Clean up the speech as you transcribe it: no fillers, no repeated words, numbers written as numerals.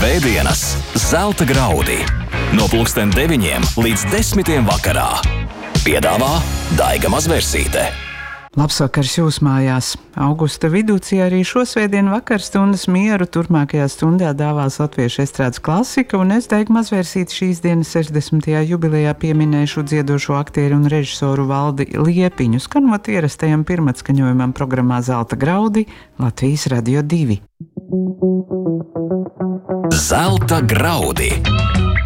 Svētdienas zelta graudi no 9 līdz 10 vakarā. Piedāvā Daiga Mazvērsīte. Labs vakars jūs mājās. Augusta vidūcī arī šo svētdienu vakarstundas mieru turpmākajā stundā dāvās latviešu estrādes klasika, un es, Daiga Mazvērsīte, šīs dienas 60. jubilejā pieminēšu dziedošo aktieru un režisoru Valdi Liepiņu, skanot ierastajam pirmatskaņojumam programmā Zelta graudi Latvijas Radio 2. Zelta graudi.